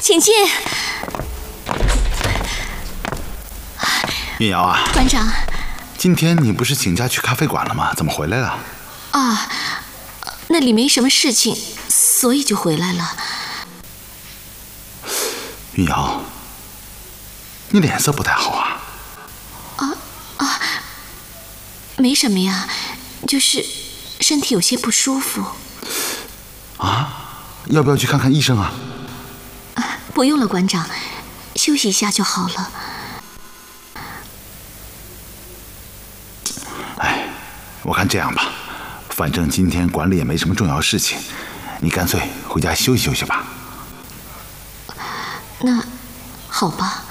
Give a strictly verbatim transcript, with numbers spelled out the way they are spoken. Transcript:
请进。 云瑶啊， 馆长， 今天你不是请假去咖啡馆了吗？怎么回来了？ 啊，那里没什么事情，所以就回来了。 云瑶，你脸色不太好啊。 啊啊，没什么呀，就是身体有些不舒服。 啊，要不要去看看医生啊？ 啊，不用了，馆长，休息一下就好了。 哎，我看这样吧，反正今天馆里也没什么重要事情，你干脆回家休息休息吧。 那好吧。